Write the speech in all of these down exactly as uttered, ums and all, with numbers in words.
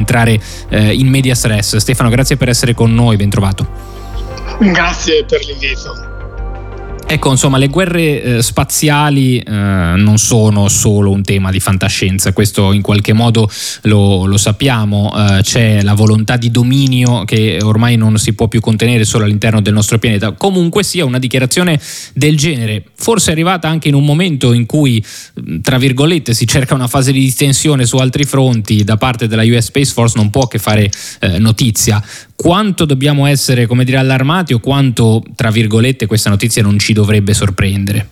entrare eh, in medias res. Stefano, grazie per essere con noi, ben trovato. Grazie per l'invito. Ecco, insomma, le guerre eh, spaziali eh, non sono solo un tema di fantascienza, questo in qualche modo lo, lo sappiamo, eh, c'è la volontà di dominio che ormai non si può più contenere solo all'interno del nostro pianeta. Comunque sia, una dichiarazione del genere, forse è arrivata anche in un momento in cui, tra virgolette, si cerca una fase di distensione su altri fronti da parte della U S Space Force, non può che fare eh, notizia. Quanto dobbiamo essere, come dire, allarmati, o quanto, tra virgolette, questa notizia non ci dovrebbe sorprendere?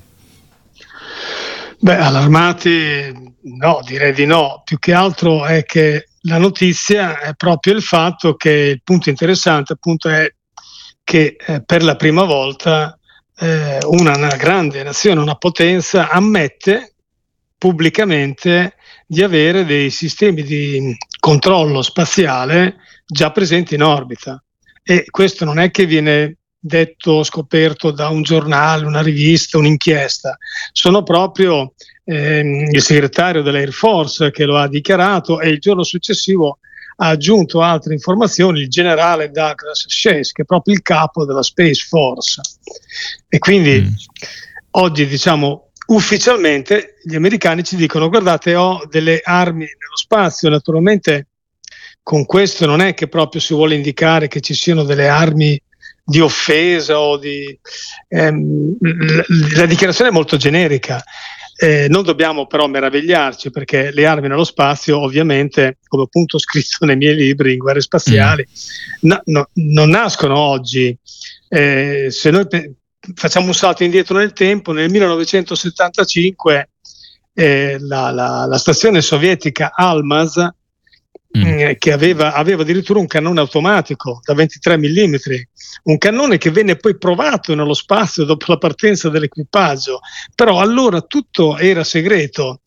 Beh, allarmati no, direi di no. Più che altro è che la notizia è proprio il fatto che il punto interessante appunto è che eh, per la prima volta eh, una, una grande nazione, una potenza ammette pubblicamente di avere dei sistemi di controllo spaziale già presenti in orbita, e questo non è che viene detto, scoperto da un giornale, una rivista, un'inchiesta, sono proprio ehm, il segretario dell'Air Force che lo ha dichiarato, e il giorno successivo ha aggiunto altre informazioni il generale Douglas Chase, che è proprio il capo della Space Force. E quindi mm. oggi, diciamo, ufficialmente gli americani ci dicono: guardate, ho delle armi nello spazio. Naturalmente con questo non è che proprio si vuole indicare che ci siano delle armi di offesa o di ehm, la, la dichiarazione è molto generica. Eh, non dobbiamo però meravigliarci, perché le armi nello spazio, ovviamente, come appunto ho scritto nei miei libri in guerre spaziali, mm. no, no, non nascono oggi. Eh, se noi pe- facciamo un salto indietro nel tempo, nel millenovecentosettantacinque eh, la, la, la stazione sovietica Almaz, Mm. che aveva, aveva addirittura un cannone automatico da ventitré millimetri, un cannone che venne poi provato nello spazio dopo la partenza dell'equipaggio, però allora tutto era segreto.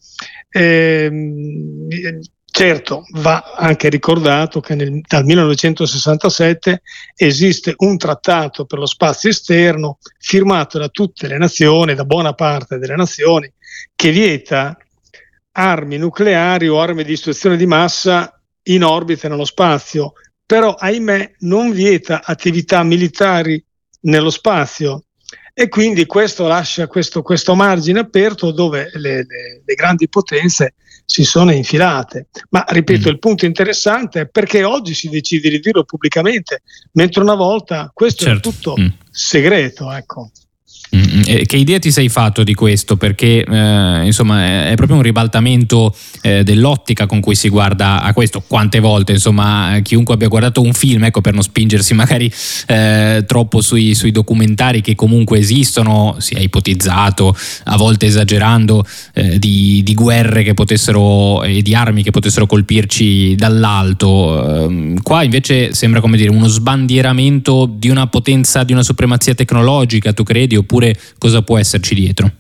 Ehm, certo, va anche ricordato che nel, dal millenovecentosessantasette esiste un trattato per lo spazio esterno firmato da tutte le nazioni, da buona parte delle nazioni, che vieta armi nucleari o armi di distruzione di massa in orbita nello spazio, però ahimè non vieta attività militari nello spazio, e quindi questo lascia questo, questo margine aperto dove le, le, le grandi potenze si sono infilate. Ma ripeto, mm. il punto interessante è perché oggi si decide di dirlo pubblicamente, mentre una volta questo certo. era tutto mm. segreto, ecco. Mm, che idea ti sei fatto di questo? Perché eh, insomma è proprio un ribaltamento eh, dell'ottica con cui si guarda a questo. Quante volte, insomma, chiunque abbia guardato un film, ecco, per non spingersi magari eh, troppo sui, sui documentari che comunque esistono, si è ipotizzato, a volte esagerando, eh, di, di guerre che potessero e di armi che potessero colpirci dall'alto. Eh, qua invece sembra, come dire, uno sbandieramento di una potenza, di una supremazia tecnologica, tu credi, oppure cosa può esserci dietro?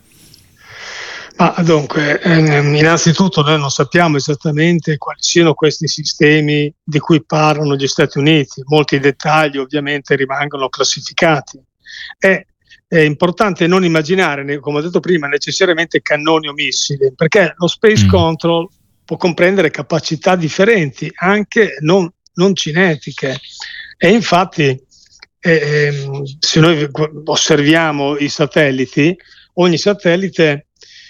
Ah, dunque, ehm, innanzitutto noi non sappiamo esattamente quali siano questi sistemi di cui parlano gli Stati Uniti, molti dettagli ovviamente rimangono classificati. È, è importante non immaginare, come ho detto prima, necessariamente cannoni o missili, perché lo Space mm. Control può comprendere capacità differenti, anche non, non cinetiche, e infatti Eh, se noi osserviamo i satelliti, ogni satellite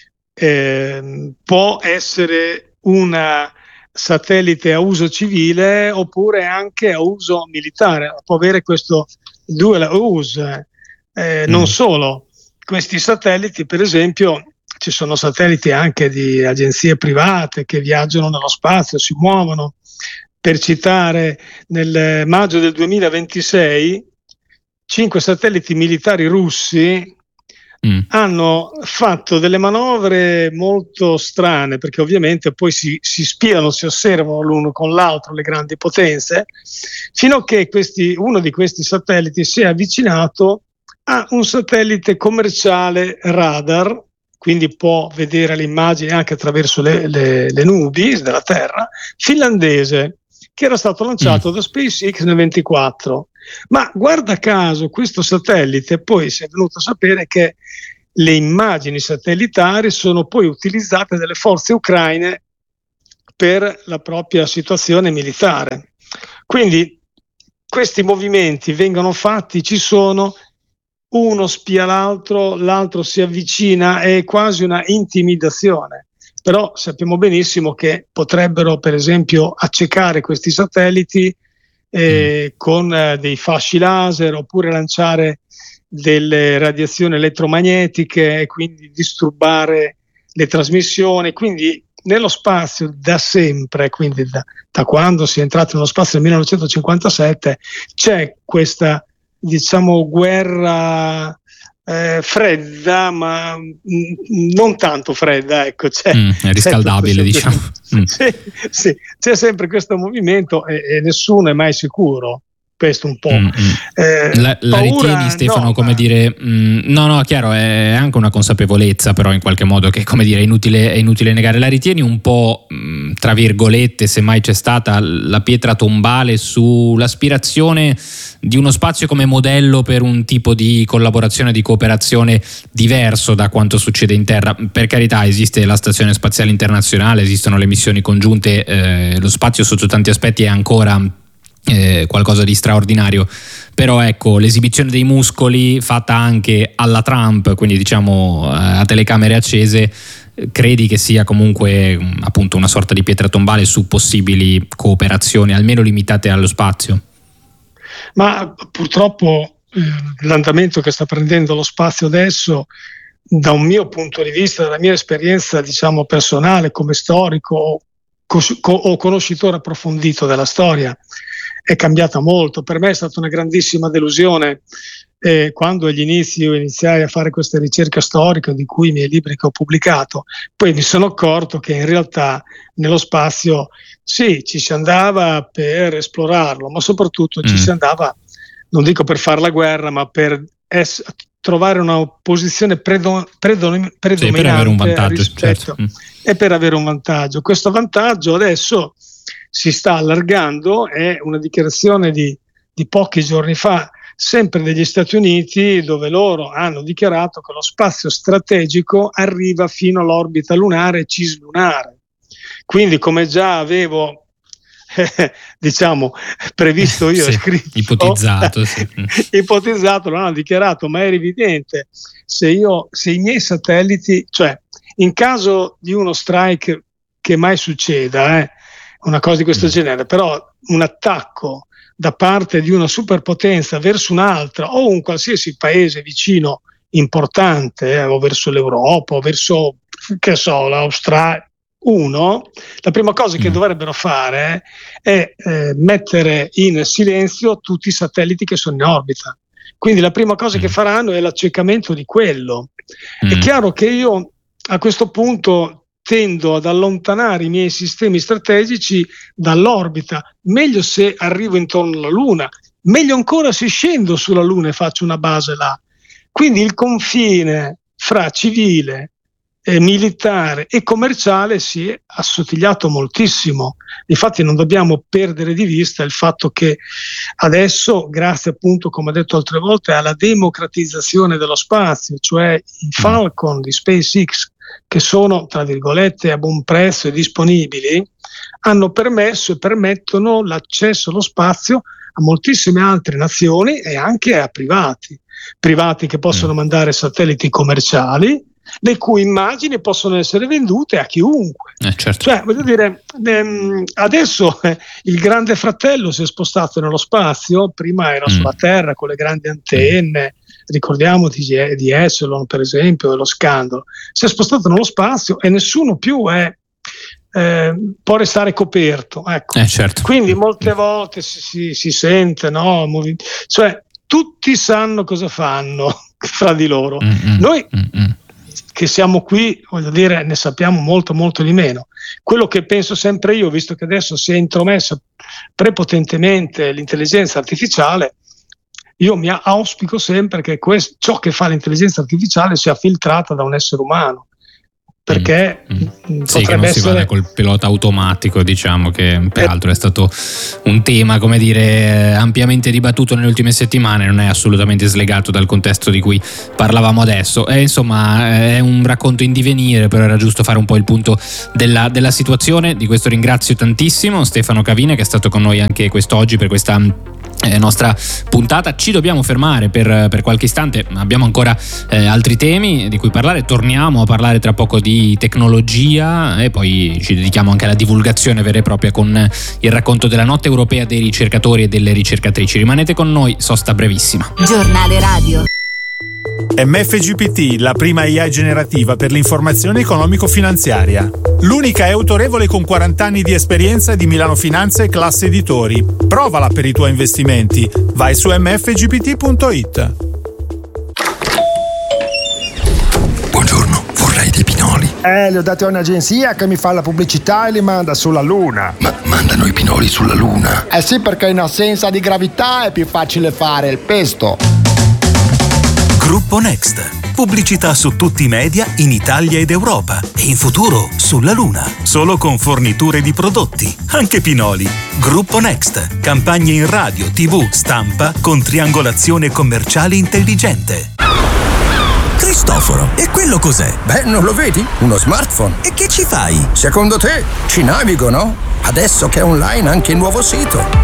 eh, può essere una satellite a uso civile oppure anche a uso militare, può avere questo dual use. Eh, mm. Non solo, questi satelliti, per esempio, ci sono satelliti anche di agenzie private che viaggiano nello spazio, si muovono. Per citare, nel maggio del duemilaventisei cinque satelliti militari russi mm. hanno fatto delle manovre molto strane, perché ovviamente poi si, si spiano, si osservano l'uno con l'altro le grandi potenze, fino a che questi, uno di questi satelliti si è avvicinato a un satellite commerciale radar, quindi può vedere le immagini anche attraverso le, le, le nubi della Terra, finlandese, che era stato lanciato mm. da SpaceX nel ventiquattro. Ma guarda caso questo satellite poi si è venuto a sapere che le immagini satellitari sono poi utilizzate dalle forze ucraine per la propria situazione militare. Quindi questi movimenti vengono fatti, ci sono, uno spia l'altro, l'altro si avvicina, è quasi una intimidazione. Però sappiamo benissimo che potrebbero per esempio accecare questi satelliti eh, mm. con eh, dei fasci laser, oppure lanciare delle radiazioni elettromagnetiche e quindi disturbare le trasmissioni. Quindi nello spazio da sempre, quindi da, da quando si è entrato nello spazio nel millenovecentocinquantasette, c'è questa, diciamo, guerra eh, fredda, ma mh, non tanto fredda, ecco, c'è, mm, è riscaldabile, questo, diciamo. Mm. Sì, sì, c'è sempre questo movimento e, e nessuno è mai sicuro. Questo un po'. Mm, mm. Eh, la, la paura, ritieni, Stefano, no, come ma... dire, mh, no no chiaro, è anche una consapevolezza, però in qualche modo che, come dire, è inutile, è inutile negare. La ritieni un po', mh, tra virgolette, se mai c'è stata la pietra tombale sull'aspirazione di uno spazio come modello per un tipo di collaborazione, di cooperazione diverso da quanto succede in terra? Per carità, esiste la Stazione Spaziale Internazionale, esistono le missioni congiunte, eh, lo spazio sotto tanti aspetti è ancora Eh, qualcosa di straordinario, però ecco, l'esibizione dei muscoli fatta anche alla Trump, quindi diciamo a telecamere accese, credi che sia comunque appunto una sorta di pietra tombale su possibili cooperazioni, almeno limitate allo spazio? Ma purtroppo eh, l'andamento che sta prendendo lo spazio adesso, da un mio punto di vista, dalla mia esperienza diciamo personale come storico o, co- o conoscitore approfondito della storia, è cambiata molto. Per me è stata una grandissima delusione eh, quando agli inizi io iniziai a fare queste ricerche storiche, di cui i miei libri che ho pubblicato, poi mi sono accorto che in realtà nello spazio sì, ci si andava per esplorarlo, ma soprattutto mm. ci si andava, non dico per fare la guerra, ma per es- trovare una posizione predo- predom- predominante sì, per avere un vantaggio, rispetto, certo. e per avere un vantaggio. Questo vantaggio adesso si sta allargando, è una dichiarazione di, di pochi giorni fa, sempre degli Stati Uniti, dove loro hanno dichiarato che lo spazio strategico arriva fino all'orbita lunare cislunare. Quindi, come già avevo eh, diciamo previsto io, sì, scritto, ipotizzato, sì. ipotizzato, lo hanno dichiarato, ma era evidente, se io, se i miei satelliti, cioè in caso di uno strike, che mai succeda, eh, una cosa di questo mm. genere, però un attacco da parte di una superpotenza verso un'altra o un qualsiasi paese vicino importante, eh, o verso l'Europa o verso, che so, l'Australia, uno, la prima cosa che mm. dovrebbero fare è eh, mettere in silenzio tutti i satelliti che sono in orbita. Quindi la prima cosa mm. che faranno è l'accecamento di quello. Mm. È chiaro che io a questo punto tendo ad allontanare i miei sistemi strategici dall'orbita. Meglio se arrivo intorno alla Luna, meglio ancora se scendo sulla Luna e faccio una base là. Quindi il confine fra civile, eh, militare e commerciale si è assottigliato moltissimo. Infatti non dobbiamo perdere di vista il fatto che adesso, grazie appunto, come ho detto altre volte, alla democratizzazione dello spazio, cioè i Falcon di SpaceX, che sono tra virgolette a buon prezzo e disponibili, hanno permesso e permettono l'accesso allo spazio a moltissime altre nazioni e anche a privati, privati che possono mm. mandare satelliti commerciali, le cui immagini possono essere vendute a chiunque. Eh, certo. Cioè, voglio dire, ehm, adesso eh, il Grande Fratello si è spostato nello spazio, prima era mm. sulla Terra con le grandi antenne, mm. ricordiamo di, di Echelon per esempio, dello scandalo, si è spostato nello spazio e nessuno più è eh, può restare coperto, ecco. Eh, certo. Quindi molte volte si, si, si sente, no? Movi- cioè tutti sanno cosa fanno fra di loro. Mm-hmm. Noi mm-hmm. che siamo qui, voglio dire, ne sappiamo molto molto di meno. Quello che penso sempre io, visto che adesso si è intromessa prepotentemente l'intelligenza artificiale, io mi auspico sempre che questo, ciò che fa l'intelligenza artificiale sia filtrata da un essere umano. perché mm. Mm. potrebbe sì, che non essere... si vada col pilota automatico, diciamo, che peraltro è stato un tema, come dire, ampiamente dibattuto nelle ultime settimane, non è assolutamente slegato dal contesto di cui parlavamo adesso. E insomma è un racconto in divenire, però era giusto fare un po' il punto della, della situazione. Di questo ringrazio tantissimo Stefano Cavina, che è stato con noi anche quest'oggi per questa Eh, nostra puntata. Ci dobbiamo fermare per, per qualche istante, abbiamo ancora eh, altri temi di cui parlare. Torniamo a parlare tra poco di tecnologia e poi ci dedichiamo anche alla divulgazione vera e propria con il racconto della notte europea dei ricercatori e delle ricercatrici. Rimanete con noi, sosta brevissima. Giornale radio. M F G P T, la prima I A generativa per l'informazione economico-finanziaria. L'unica è autorevole con quaranta anni di esperienza di Milano Finanza e Classe Editori. Provala per i tuoi investimenti. Vai su m f g p t punto i t. Buongiorno, vorrei dei pinoli. Eh, li ho dati a un'agenzia che mi fa la pubblicità e li manda sulla Luna. Ma mandano i pinoli sulla Luna? Eh sì, perché in assenza di gravità è più facile fare il pesto. Gruppo Next. Pubblicità su tutti i media in Italia ed Europa e in futuro sulla Luna. Solo con forniture di prodotti, anche pinoli. Gruppo Next. Campagne in radio, tivù, stampa con triangolazione commerciale intelligente. Cristoforo, e quello cos'è? Beh, non lo vedi? Uno smartphone. E che ci fai? Secondo te ci navigo, no? Adesso che è online anche il nuovo sito.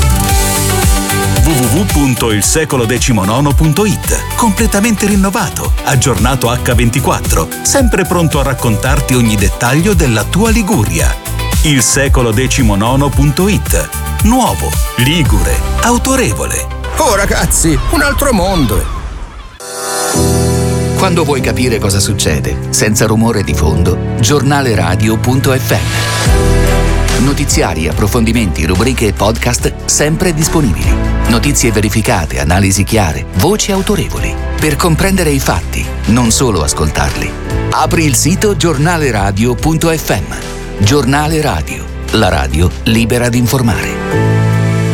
w w w punto il secolo decimonono punto i t. Completamente rinnovato, aggiornato acca ventiquattro, sempre pronto a raccontarti ogni dettaglio della tua Liguria. il secolo decimonono punto i t. Nuovo, ligure, autorevole. Oh ragazzi, un altro mondo. Quando vuoi capire cosa succede, senza rumore di fondo, giornale radio punto f m. Notiziari, approfondimenti, rubriche e podcast sempre disponibili. Notizie verificate, analisi chiare, voci autorevoli. Per comprendere i fatti, non solo ascoltarli. Apri il sito giornale radio punto f m. Giornale Radio, la radio libera di informare.